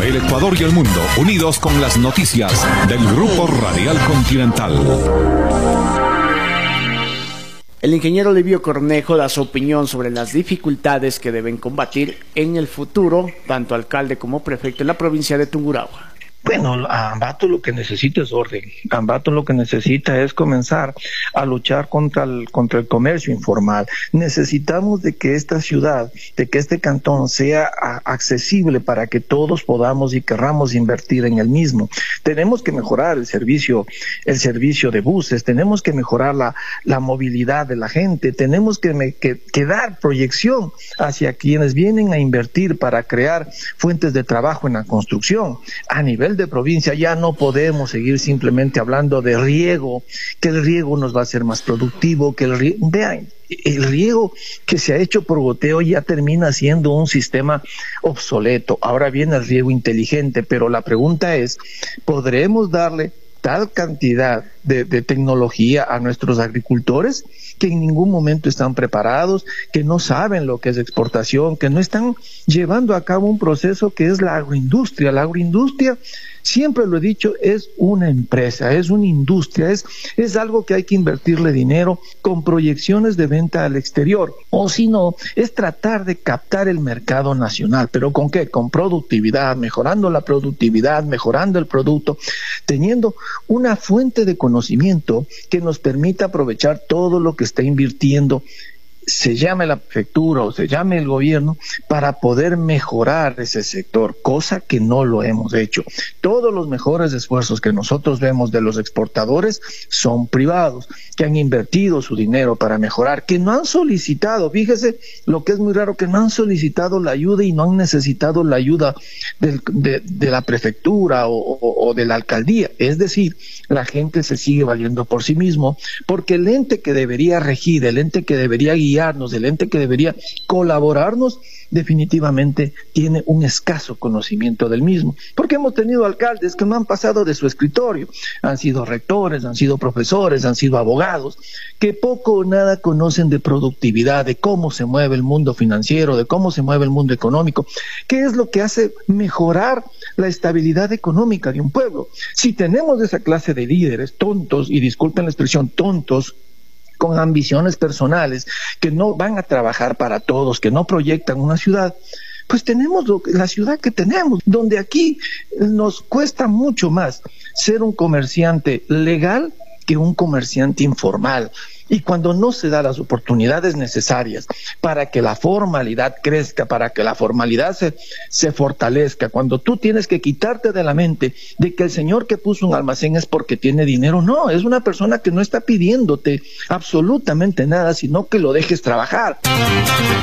El Ecuador y el mundo, unidos con las noticias del Grupo Radial Continental. El ingeniero Livio Cornejo da su opinión sobre las dificultades que deben combatir en el futuro, tanto alcalde como prefecto en la provincia de Tungurahua. Bueno, Ambato lo que necesita es orden. Ambato lo que necesita es comenzar a luchar contra el comercio informal. Necesitamos de que esta ciudad, de que este cantón sea accesible para que todos podamos y querramos invertir en el mismo. Tenemos que mejorar el servicio de buses, tenemos que mejorar la movilidad de la gente, tenemos que dar proyección hacia quienes vienen a invertir para crear fuentes de trabajo en la construcción. A nivel de provincia ya no podemos seguir simplemente hablando de riego, que el riego nos va a hacer más productivo, vean, el riego que se ha hecho por goteo ya termina siendo un sistema obsoleto. Ahora viene el riego inteligente, pero la pregunta es, ¿podremos darle tal cantidad de tecnología a nuestros agricultores que en ningún momento están preparados, que no saben lo que es exportación, que no están llevando a cabo un proceso que es la agroindustria? La agroindustria, siempre lo he dicho, es una empresa, es una industria, es algo que hay que invertirle dinero con proyecciones de venta al exterior, o si no, es tratar de captar el mercado nacional. ¿Pero con qué? Con productividad, mejorando la productividad, mejorando el producto, teniendo una fuente de conocimiento que nos permita aprovechar todo lo que está invirtiendo, se llame la prefectura o se llame el gobierno, para poder mejorar ese sector, cosa que no lo hemos hecho. Todos los mejores esfuerzos que nosotros vemos de los exportadores son privados, que han invertido su dinero para mejorar, que no han solicitado, fíjese lo que es muy raro, que no han solicitado la ayuda y no han necesitado la ayuda de la prefectura o de la alcaldía. Es decir, la gente se sigue valiendo por sí mismo, porque el ente que debería regir, el ente que debería guiarnos, el ente que debería colaborarnos, definitivamente tiene un escaso conocimiento del mismo, porque hemos tenido alcaldes que no han pasado de su escritorio, han sido rectores, han sido profesores, han sido abogados, que poco o nada conocen de productividad, de cómo se mueve el mundo financiero, de cómo se mueve el mundo económico, qué es lo que hace mejorar la estabilidad económica de un pueblo. Si tenemos esa clase de líderes tontos, y disculpen la expresión, tontos, con ambiciones personales, que no van a trabajar para todos, que no proyectan una ciudad, pues tenemos la ciudad que tenemos, donde aquí nos cuesta mucho más ser un comerciante legal que un comerciante informal. Y cuando no se dan las oportunidades necesarias para que la formalidad crezca, para que la formalidad se fortalezca, cuando tú tienes que quitarte de la mente de que el señor que puso un almacén es porque tiene dinero, no, es una persona que no está pidiéndote absolutamente nada, sino que lo dejes trabajar.